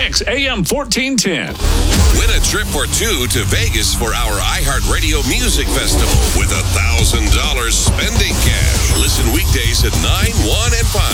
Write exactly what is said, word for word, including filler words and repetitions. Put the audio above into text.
Kicks A M fourteen ten. Win a trip or two to Vegas for our iHeartRadio Music Festival with a one thousand dollars spending cash. Listen weekdays at nine, one, and five